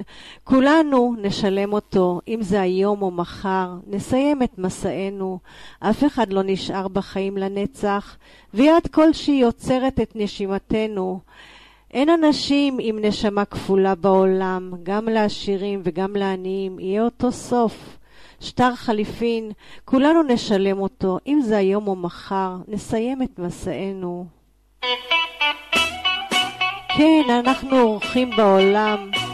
כולנו נשלם אותו, אם זה היום או מחר, נסיים את מסענו, אף אחד לא נשאר בחיים לנצח, ויד כלשהי יוצרת את נשימתנו. אין אנשים עם נשמה כפולה בעולם, גם לעשירים וגם לעניים, יהיה אותו סוף. שטר חליפין, כולנו נשלם אותו, אם זה היום או מחר, נסיים את מסענו. כן, אנחנו אורחים בעולם.